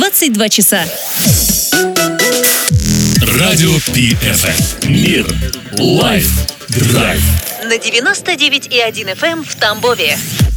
22 часа. Радио PFM. Мир. Лайф. Драйв. На 99,1 FM в Тамбове.